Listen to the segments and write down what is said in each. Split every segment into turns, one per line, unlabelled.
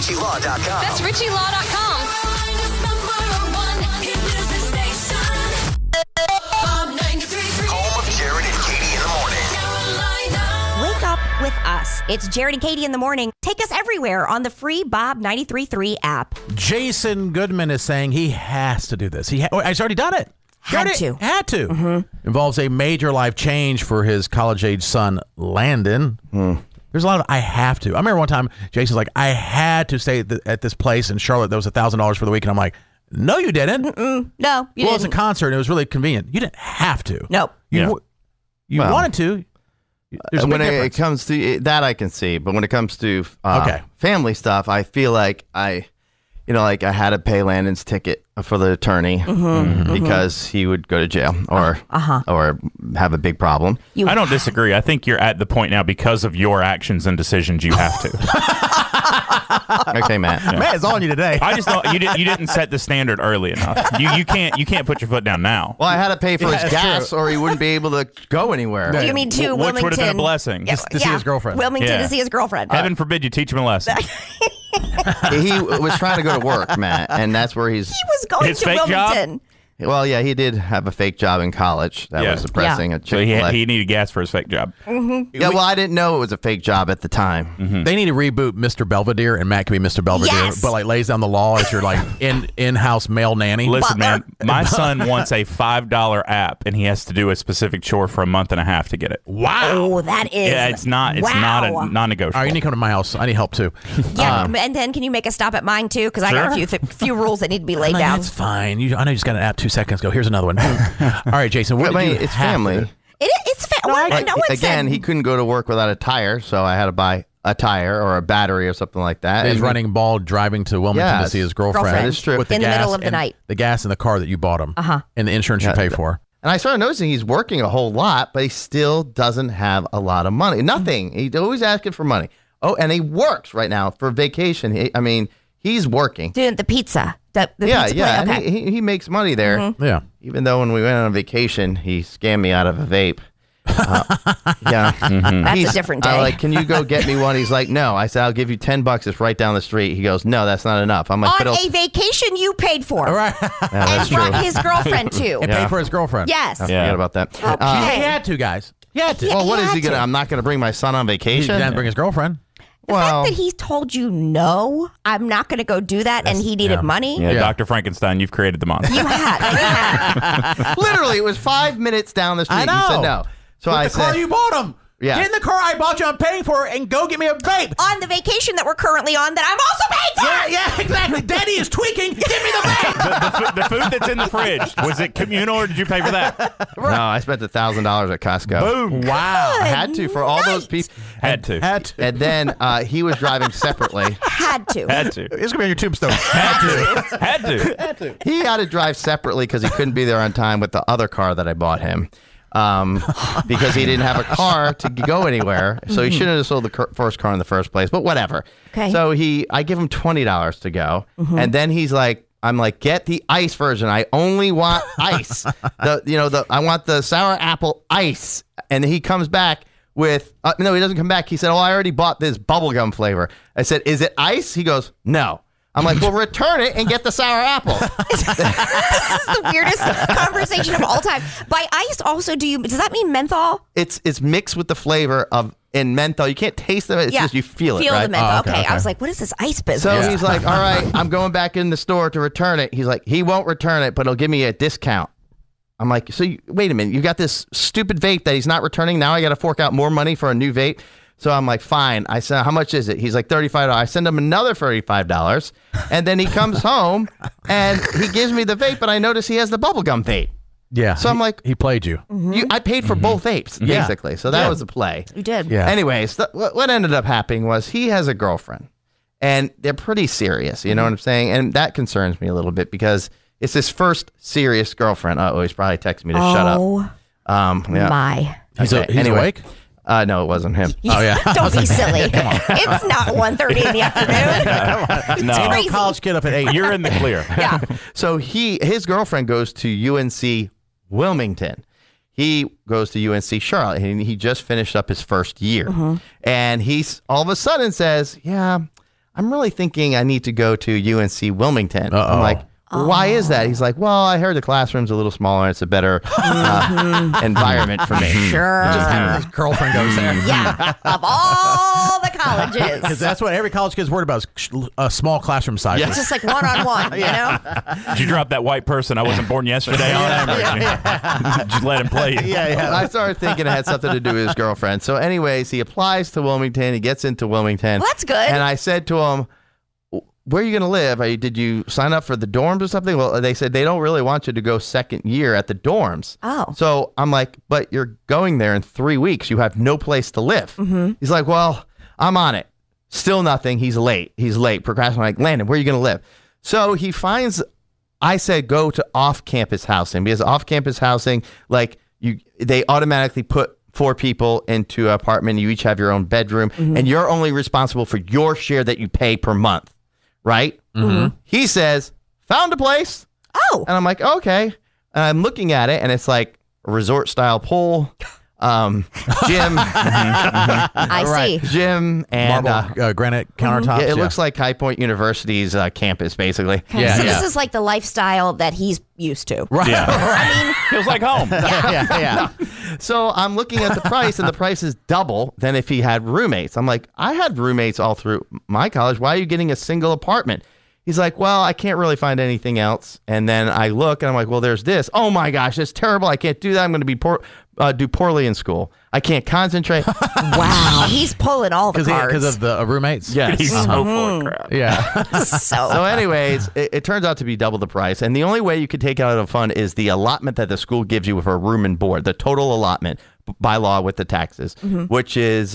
RichieLaw.com.
That's RichieLaw.com.
Home of Jared and Katie in the morning.
Wake up with us. It's Jared and Katie in the morning. Take us everywhere on the free Bob 93.3 app.
Jason Goodman is saying he has to do this. He's already done it.
Had to.
Involves a major life change for his college-age son, Landon. There's a lot of I have to. I remember one time Jason's like, I had to stay at this place in Charlotte that was $1,000 for the week. And I'm like, no, you didn't.
No, you
Well, it's a
didn't.
concert and it was really convenient. You didn't have to.
Nope.
You
Well,
wanted to. There's a big
when it
difference.
comes to that, I can see. But when it comes to
Okay.
family stuff, I feel like I had to pay Landon's ticket for the attorney because he would go to jail or have a big problem.
I don't disagree. I think you're at the point now because of your actions and decisions you have to.
Okay, Matt.
Man, it's on you today.
I just don't, you didn't set the standard early enough. You can't put your foot down now.
Well, I had to pay for his
that's
gas, or he wouldn't be able to go anywhere.
You mean to
Which
Wilmington?
would have been a blessing.
Yeah,
To see his girlfriend.
Wilmington
Yeah.
to see his girlfriend.
Heaven forbid you teach him a lesson.
He was trying to go to work, Matt, and that's where
He was going
His
to
fake job?
Wilmington.
Well, yeah, he did have a fake job in college. That
Yeah.
was depressing. At
So
Chick-fil-A.
he needed gas for his fake job.
Yeah, well, I didn't know it was a fake job at the time.
They need to reboot Mr. Belvedere, and Matt can be Mr. Belvedere,
Yes.
but like lays down the law as your like in-house male nanny.
Listen,
Butler.
man, my son wants a $5 app, and he has to do a specific chore for a month and a half to get it.
Wow.
Oh, that is.
Yeah, it's not a
Wow.
non-negotiable.
All right, you need to come to my house. I need help too.
Yeah, and then can you make a stop at mine too? Because I got a few rules that need to be laid down.
That's fine. I know you just got an app 2 seconds ago. Here's another one. All right, Jason. What
I
did
mean,
you
it's
have
family.
to-
Well,
But
no one
again,
said.
he couldn't go to work without a tire, so I had to buy a tire or a battery or something like that.
He's
And
running bald, driving to Wilmington to
Yes.
see his girlfriend.
Girlfriend.
That is true.
With
In the
gas
middle of the
and
night.
The gas in the car that you bought him. And the insurance you pay for.
And I started noticing he's working a whole lot, but he still doesn't have a lot of money. Nothing. He's always asking for money. Oh, and he works right now for vacation. He's working.
Doing the pizza. The
Yeah,
pizza
yeah.
plate.
And
Okay.
he makes money there.
Yeah.
Even though when we went on vacation, he scammed me out of a vape. Yeah.
That's a different day.
I'm like, can you go get me one? He's like, no. I said, I'll give you $10. It's right down the street. He goes, no, that's not enough. I'm like,
On
but
a vacation you paid for.
All right.
yeah, that's
And brought
true.
his girlfriend too.
And pay for his girlfriend.
Yes.
I forgot about that.
He
Okay.
had to, guys. He had to.
Well, what
he
is he
had
gonna?
to.
I'm not gonna bring my son on
He
vacation.
didn't bring his girlfriend.
The
Well-
fact that he told you no, I'm not going to go do that, and he needed money.
Yeah,
Yeah.
Dr. Frankenstein, you've created the monster.
You had.
Literally, it was 5 minutes down the street.
I know.
He said no. So
With
I
the car
said,
you bought him.
Yeah.
Get in the car I bought you. I'm paying for it, and go get me a vape.
On the vacation that we're currently on, that I'm also paying for.
Yeah, exactly. Daddy is tweaking. Give me the vape.
the food that's in the fridge, was it communal or did you pay for that?
no, I spent $1,000 at Costco.
Boom.
Wow.
I had to for all those people.
Had to.
Had to.
And then he was driving separately.
Had to.
Had to.
It's gonna be on your tombstone.
Had to.
He had to drive separately because he couldn't be there on time with the other car that I bought him. Because he didn't have a car to go anywhere, so he shouldn't have sold the first car in the first place. But whatever.
Okay.
So I give him $20 to go, and then he's like, "I'm like, get the ice version. I only want ice. I want the sour apple ice." And he comes back with no, he doesn't come back. He said, "Oh, I already bought this bubblegum flavor." I said, "Is it ice?" He goes, "No." I'm like, well, return it and get the sour apple.
This is the weirdest conversation of all time. By ice, also, does that mean menthol?
It's mixed with the flavor of in menthol. You can't taste it. It's just you feel it, right?
the menthol.
Oh, okay,
I
okay.
was like, what is this ice
So
business?
he's like, all right, I'm going back in the store to return it. He's like, he won't return it, but he'll give me a discount. I'm like, so wait a minute. You got this stupid vape that he's not returning. Now I got to fork out more money for a new vape. So I'm like, fine. I said, how much is it? He's like, $35. I send him another $35. And then he comes home and he gives me the vape, but I notice he has the bubblegum vape.
Yeah.
So I'm like,
he played you.
I paid for both vapes,
Yeah.
basically. So that was the play.
You did.
Yeah.
Anyways, what ended up happening was he has a girlfriend, and they're pretty serious. You know what I'm saying? And that concerns me a little bit because it's his first serious girlfriend. Oh, he's probably texting me to shut up.
Oh,
Yeah.
my.
He's
Okay,
awake?
No, it wasn't him.
Oh, yeah.
Don't be silly. It's not 1:30 in the afternoon.
No.
crazy.
College kid up at 8.
You're in the clear.
Yeah.
So his girlfriend goes to UNC Wilmington. He goes to UNC Charlotte, and he just finished up his first year. And he's all of a sudden says, yeah, I'm really thinking I need to go to UNC Wilmington. I'm like, why is that? He's like, well, I heard the classroom's a little smaller and it's a better environment for me.
Sure.
His girlfriend goes there.
Yeah. Of all the colleges.
Because that's what every college kid's worried about is small classroom sizes.
It's just like one-on-one, you know?
Did you drop that white person I wasn't born yesterday on him? Or did you let him play you?
Yeah. I started thinking it had something to do with his girlfriend. So anyways, he applies to Wilmington. He gets into Wilmington.
Well, that's good.
And I said to him, where are you going to live? Did you sign up for the dorms or something? Well, they said they don't really want you to go second year at the dorms.
Oh.
So I'm like, but you're going there in 3 weeks. You have no place to live.
Mm-hmm.
He's like, well, I'm on it. Still nothing. He's late. Procrastinating. Like, Landon, where are you going to live? So he finds, I said, go to off-campus housing, because off-campus housing, like they automatically put 4 people into an apartment. You each have your own bedroom, and you're only responsible for your share that you pay per month. Right? Mm-hmm. He says, found a place.
Oh.
And I'm like, okay. And I'm looking at it, and it's like a resort-style pool, gym.
I see.
Gym and
marble granite countertops.
it looks like High Point University's campus, basically.
Yeah,
so
yeah.
this is like the lifestyle that he's used to.
Right.
Yeah.
I mean,
Feels like home.
Yeah. So I'm looking at the price, and the price is double than if he had roommates. I'm like, I had roommates all through my college. Why are you getting a single apartment? He's like, well, I can't really find anything else. And then I look, and I'm like, well, there's this. Oh my gosh, that's terrible. I can't do that. I'm going to be do poorly in school. I can't concentrate.
wow. He's pulling all the cards.
Because of the roommates?
Yes.
He's so full of crap.
Yeah.
So anyways, it turns out to be double the price. And the only way you could take out of a fund is the allotment that the school gives you for room and board, the total allotment by law with the taxes, which is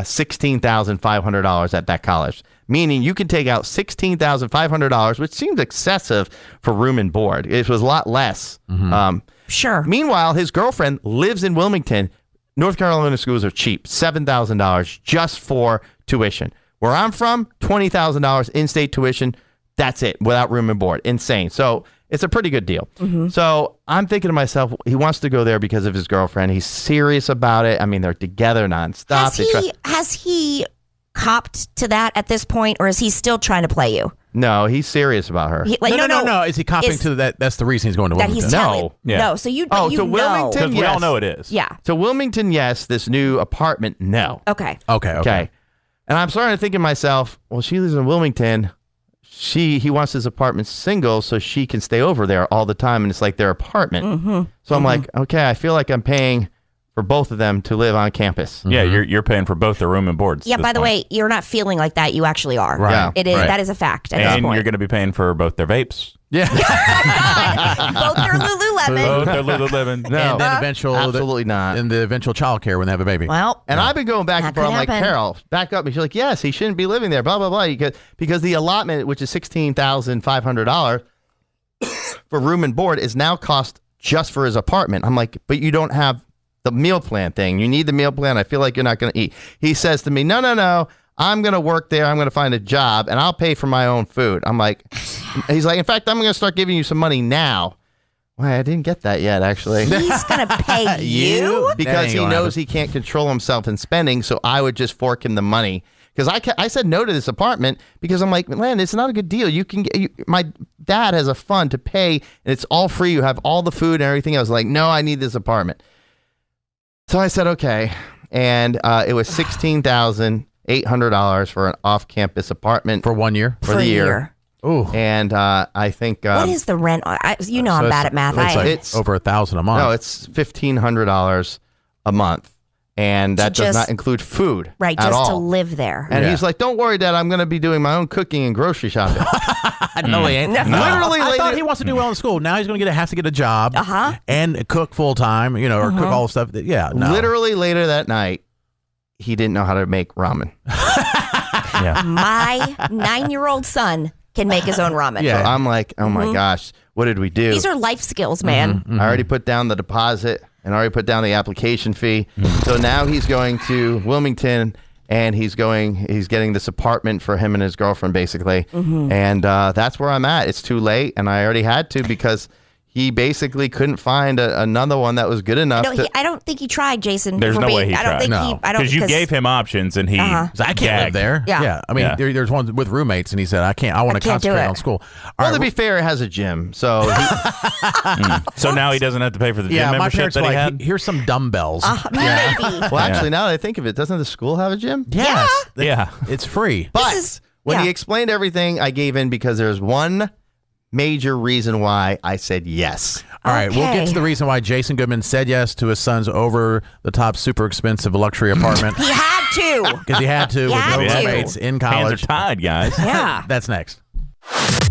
$16,500 at that college. Meaning you can take out $16,500, which seems excessive for room and board. It was a lot less.
Sure.
Meanwhile, his girlfriend lives in Wilmington. North Carolina schools are cheap, $7,000 just for tuition. Where I'm from, $20,000 in-state tuition. That's it, without room and board. Insane. So it's a pretty good deal. So I'm thinking to myself, he wants to go there because of his girlfriend. He's serious about it. I mean, they're together nonstop.
Has he copped to that at this point, or is he still trying to play you?
No, he's serious about her.
No. Is he copping to that? That's the reason he's going to
That
Wilmington.
he's telling.
Yeah.
No, so you
Oh,
you
to
know.
Wilmington?
We all know it is.
Yeah.
To Wilmington, yes. This new apartment, no.
Okay.
Okay. And I'm starting to think to myself, well, she lives in Wilmington. He wants his apartment single so she can stay over there all the time, and it's like their apartment. So I'm like, okay, I feel like I'm paying for both of them to live on campus.
Yeah, you're paying for both the room and boards.
Yeah,
at this
by the
point.
way, you're not feeling like that. You actually are.
Right.
Yeah.
It is.
Right.
That is a fact at this
And
point.
you're going to be paying for both their vapes.
Yeah.
Both their Lululemon.
Both their Lululemon.
No.
And then eventual,
Absolutely not.
And the eventual child care when they have a baby.
Well,
And I've been going back
That
and forth.
could
I'm like,
happen.
Carol, back up. And she's like, yes, he shouldn't be living there, blah, blah, blah. Because the allotment, which is $16,500 for room and board, is now cost just for his apartment. I'm like, but you don't have the meal plan thing. You need the meal plan. I feel like you're not going to eat. He says to me, no. I'm going to work there. I'm going to find a job, and I'll pay for my own food. I'm like, he's like, in fact, I'm going to start giving you some money now. Why, I didn't get that yet, actually.
he's going to pay you?
Because
ain't
he
gonna
knows he can't control himself in spending, so I would just fork him the money. Because I said no to this apartment because I'm like, man, it's not a good deal. You can get my dad has a fund to pay, and it's all free. You have all the food and everything else. Like, no, I need this apartment. So I said okay, and it was $16,800 for an off-campus apartment
For 1 year.
for the year.
Ooh.
And I think
What is the rent? You know I'm bad at math.
It's like
It's-
over $1,000 a month.
no, it's $1,500 a month, and that does
just-
not include food
right,
at
just to
all.
live there.
And
Yeah.
he's like, "Don't worry, Dad. I'm going to be doing my own cooking and grocery shopping."
No, he ain't.
Literally,
I thought
later-
he wants to do well in school. Now he's going to have to get a job
Uh-huh.
and cook full time, or cook all the stuff. Yeah, no.
Literally later that night, he didn't know how to make ramen.
My 9-year-old son can make his own ramen.
Yeah.
So I'm like, "Oh my gosh, what did we do?"
These are life skills, man.
I already put down the deposit and already put down the application fee. So now he's going to Wilmington, and he's getting this apartment for him and his girlfriend, basically. And that's where I'm at. It's too late, and I already had to because he basically couldn't find another one that was good enough.
No, I don't think he tried, Jason.
There's
for
no
being,
way he
I don't
tried.
think
No.
he. I don't
Because you gave him options and he
So I can't live
gagged.
there.
Yeah.
I mean,
Yeah.
there's one with roommates, and he said, I can't. I want to
can't do
concentrate
it.
on school.
well,
All
to
right,
be fair, it has a gym, so
So now he doesn't have to pay for the gym
yeah, my
membership
parents
that
were
he
like,
had.
here's some dumbbells.
maybe.
well, actually, now that I think of it, doesn't the school have a gym?
Yes,
Yeah.
it's free.
But
is-
when
yeah.
he explained everything, I gave in because there's one major reason why I said yes.
All right, we'll get
Okay.
to the reason why Jason Goodman said yes to his son's over-the-top, super expensive luxury apartment
He had to.
because he had to with
had
no
to.
roommates in
Hands
college.
are tied, guys.
Yeah.
That's next.